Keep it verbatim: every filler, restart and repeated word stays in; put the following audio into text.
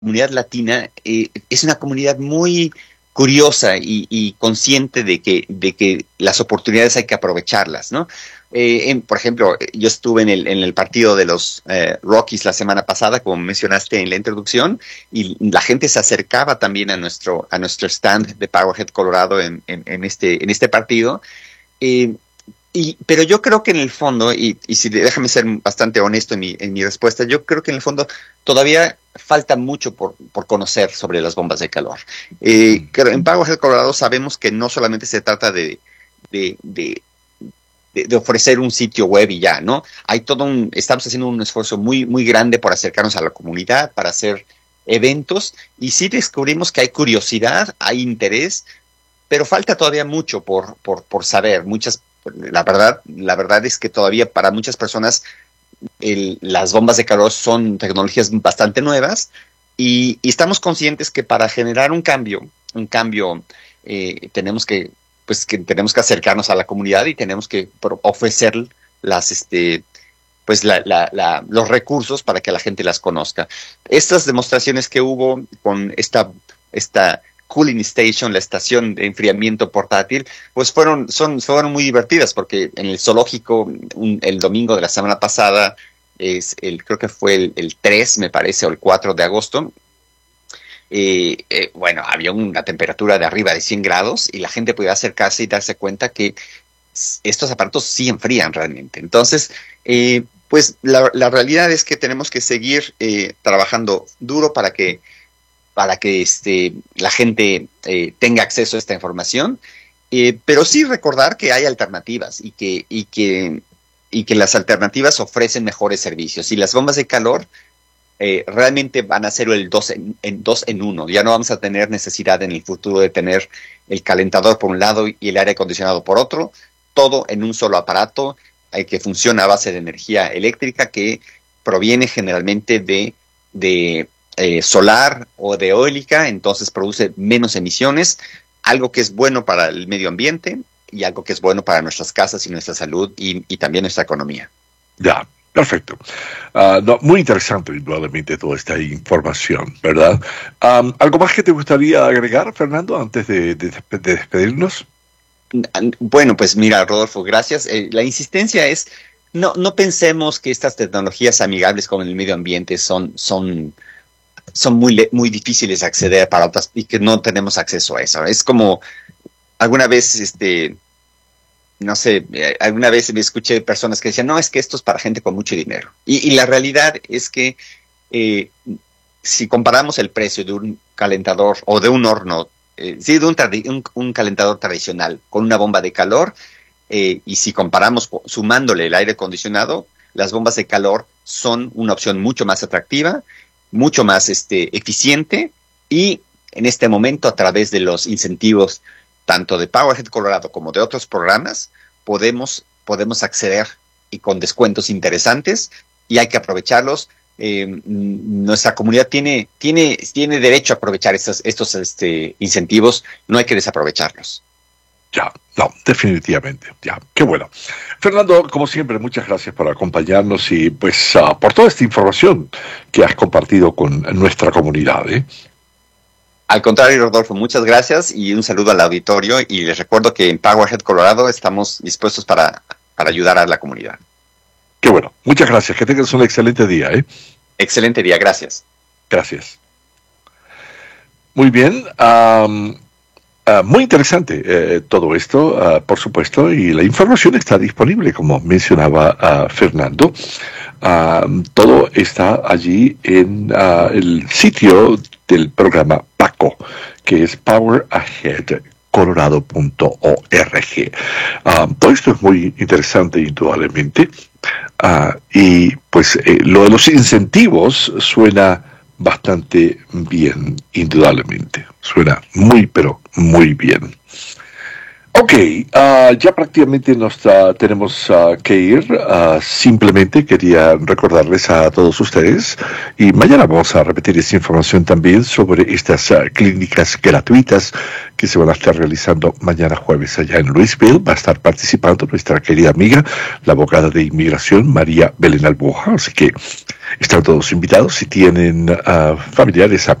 comunidad latina eh, es una comunidad muy curiosa y, y consciente de que, de que las oportunidades hay que aprovecharlas, ¿no? Eh, en, por ejemplo, yo estuve en el, en el partido de los eh, Rockies la semana pasada, como mencionaste en la introducción, y la gente se acercaba también a nuestro, a nuestro stand de Powerhead Colorado en, en, en, este, en este partido. Eh, y, pero yo creo que en el fondo, y, y si déjame ser bastante honesto en mi, en mi respuesta, yo creo que en el fondo todavía falta mucho por, por conocer sobre las bombas de calor. Eh, en Powerhead Colorado sabemos que no solamente se trata de, de, de De, de ofrecer un sitio web y ya, ¿no? Hay todo un, estamos haciendo un esfuerzo muy, muy grande por acercarnos a la comunidad, para hacer eventos, y sí descubrimos que hay curiosidad, hay interés, pero falta todavía mucho por, por, por saber. Muchas, la verdad, la verdad es que todavía para muchas personas el, las bombas de calor son tecnologías bastante nuevas, y, y estamos conscientes que para generar un cambio, un cambio, eh, tenemos que pues que tenemos que acercarnos a la comunidad y tenemos que ofrecer las, este, pues la, la, la, los recursos para que la gente las conozca. Estas demostraciones que hubo con esta, esta cooling station, la estación de enfriamiento portátil, pues fueron, son, fueron muy divertidas, porque en el zoológico un, el domingo de la semana pasada, es el, creo que fue el, el tres, me parece, o el cuatro de agosto, Eh, eh, bueno, había una temperatura de arriba de cien grados y la gente podía acercarse y darse cuenta que estos aparatos sí enfrían realmente. Entonces, eh, pues la, la realidad es que tenemos que seguir eh, trabajando duro para que, para que este, la gente eh, tenga acceso a esta información, eh, pero sí recordar que hay alternativas y que, y, que, y que las alternativas ofrecen mejores servicios. Y las bombas de calor Eh, realmente van a ser el dos en, en dos en uno. Ya no vamos a tener necesidad en el futuro de tener el calentador por un lado y el aire acondicionado por otro, todo en un solo aparato eh, que funciona a base de energía eléctrica que proviene generalmente de, de eh, solar o de eólica, entonces produce menos emisiones, algo que es bueno para el medio ambiente y algo que es bueno para nuestras casas y nuestra salud y, y también nuestra economía. Ya. Perfecto. Uh, no, muy interesante, indudablemente, toda esta información, ¿verdad? Um, ¿Algo más que te gustaría agregar, Fernando, antes de, de, de despedirnos? Bueno, pues mira, Rodolfo, gracias. Eh, la insistencia es, no, no pensemos que estas tecnologías amigables con el medio ambiente son, son, son muy, muy difíciles de acceder para otras y que no tenemos acceso a eso. Es como alguna vez, este... no sé, alguna vez me escuché personas que decían, no, es que esto es para gente con mucho dinero. Y, y la realidad es que eh, si comparamos el precio de un calentador o de un horno, eh, sí, de un, un, un calentador tradicional con una bomba de calor, eh, y si comparamos sumándole el aire acondicionado, las bombas de calor son una opción mucho más atractiva, mucho más este, eficiente, y en este momento, a través de los incentivos tanto de Powerhead Colorado como de otros programas, podemos, podemos acceder y con descuentos interesantes, y hay que aprovecharlos. Eh, nuestra comunidad tiene, tiene, tiene derecho a aprovechar estos, estos este, incentivos, no hay que desaprovecharlos. Ya, no, definitivamente, ya, qué bueno. Fernando, como siempre, muchas gracias por acompañarnos y pues uh, por toda esta información que has compartido con nuestra comunidad, ¿eh? Al contrario, Rodolfo, muchas gracias y un saludo al auditorio, y les recuerdo que en Powerhead Colorado estamos dispuestos para, para ayudar a la comunidad. Qué bueno, muchas gracias, que tengas un excelente día, ¿eh? Excelente día, gracias. Gracias. Muy bien, um, uh, muy interesante eh, todo esto, uh, por supuesto, y la información está disponible, como mencionaba uh, Fernando. Uh, todo está allí en uh, el sitio del programa PACO, que es power ahead colorado punto org. Uh, todo esto es muy interesante, indudablemente, uh, y pues eh, lo de los incentivos suena bastante bien, indudablemente. Suena muy, pero muy bien. Ok, uh, ya prácticamente nos uh, tenemos uh, que ir. Uh, simplemente quería recordarles a todos ustedes, y mañana vamos a repetir esta información también sobre estas uh, clínicas gratuitas que se van a estar realizando mañana jueves allá en Louisville. Va a estar participando nuestra querida amiga, la abogada de inmigración, María Belén Alboja. Así que están todos invitados. Si tienen uh, familiares,